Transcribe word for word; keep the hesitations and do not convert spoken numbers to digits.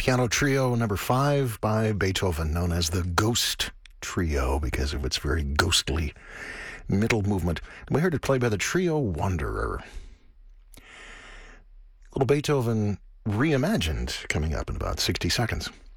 Piano Trio number five by Beethoven, known as the Ghost Trio because of its very ghostly middle movement. We heard it played by the Trio Wanderer. Little Beethoven reimagined coming up in about sixty seconds.